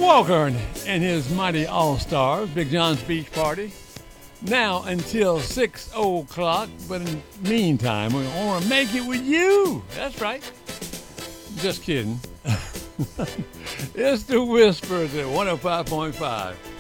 Walker and his mighty all-stars, Big John's Beach Party. Now until 6 o'clock, but in the meantime, we want to make it with you. That's right. Just kidding. It's the Whispers at 105.5.